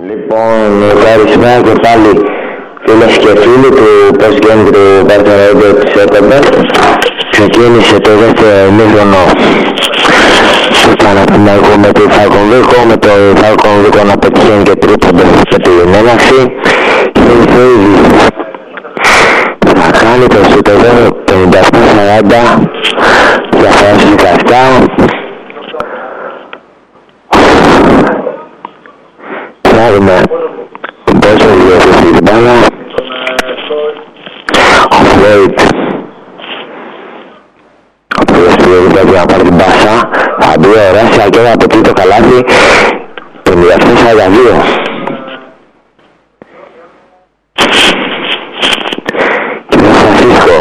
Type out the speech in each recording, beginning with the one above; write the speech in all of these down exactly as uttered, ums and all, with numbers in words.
Λοιπόν, καλησπέρα και πάλι φίλες και φίλοι του Postgame του Παρτενέιντο της ΕΚΟΜΠΕ. Ξεκίνησε το δεύτερο ημίχρονο του Παναθηναϊκού με τη Falcon Vico, με το Falcon Vico να πετυχαίνει και τρίποντο με την έναξη. Και η Φέιδη θα κάνει το σύντοδο πενήντα επτά σαράντα για φάση δεκαεπτά. Ψάχνουμε πόσο διόχει την μπάλα. Ο Φλέιτ ο οποίος πρέπει να πάρει την πάσα, θα μπει ωραία και από τρίτο καλάθι πενήντα επτά σαράντα δύο. Και ο Φρανσίσκο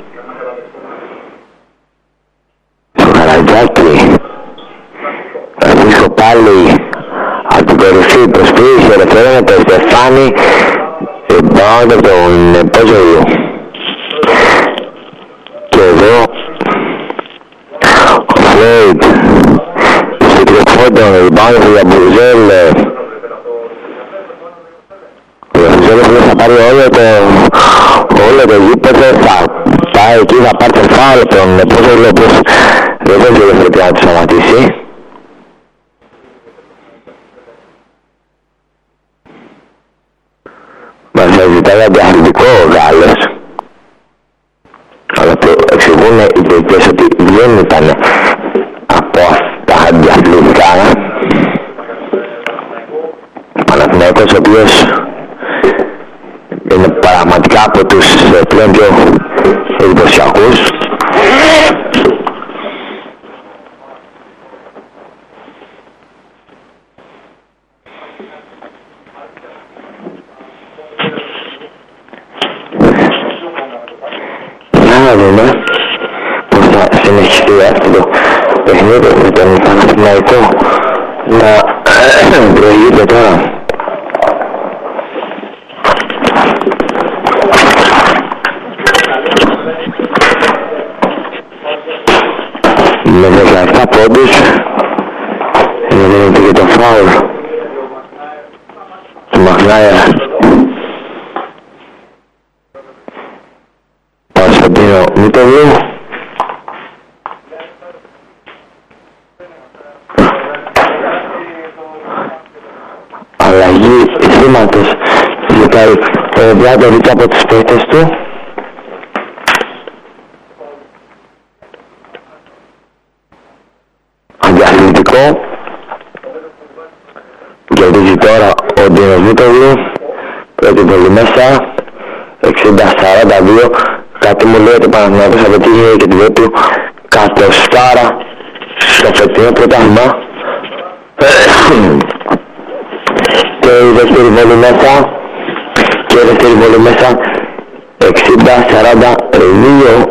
στο Καρατζάκι. Φρανσίσκο πάλι από την κορυφή προσποιήσει, ελευθερώνεται το Στεφάνι, rebound από τον Πόζολου. Και εδώ ο Φλέιτ στο τριφόντον, rebound για Μπουρζέλ. Ο Μπουρζέλ θα πάρει όλο το, όλο το γήπεδο, θα πάει εκεί, θα πάρει το φάουλ από τον Πόζολου, όπως δεν θα θέλει να του σταματήσει. Μας ζητάει αντιαθλητικό ο Γάλλος, αλλά το εξηγούν οι διοικητές ότι δεν ήταν από αυτά αντιαθλητικά. Ο Παναθηναϊκός, ο οποίος είναι πραγματικά από τους πλέον πιο εντυπωσιακούς. Να δούμε πώς θα συνεχιστεί αυτό το παιχνίδι με τον Παναθηναϊκό να προηγείται τώρα. Με δεκαεπτά πόντους είναι και το φάουλ του Μαγνάια. Κωνσταντίνο Μητωλού. Αλλαγή σήματος ζητάει ο Μπλάντοβιτς από τους παίκτες του. Αντιαθλητικό. Κερδίζει τώρα ο Ντίνος Μητωλού. Πρώτη πολύ μέσα. εξήντα σαράντα δύο. Κάτι μου λέει ότι ο Παναθηναϊκός θα πετύχει και την πρώτη κατοστάρα στο φετινό πρωτάθλημα. Και η δεύτερη βόλη μέσα. Και η δεύτερη βόλη μέσα. εξήντα σαράντα δύο.